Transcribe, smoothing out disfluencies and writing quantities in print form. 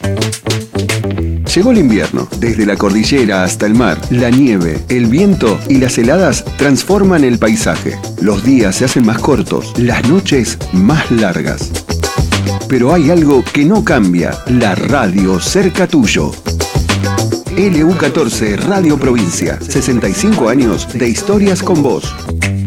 Llegó el invierno. Desde la cordillera hasta el mar, la nieve, el viento y las heladas transforman el paisaje. Los días se hacen más cortos, las noches más largas. Pero hay algo que no cambia: la radio cerca tuyo. LU14 Radio Provincia, 65 años de historias con vos.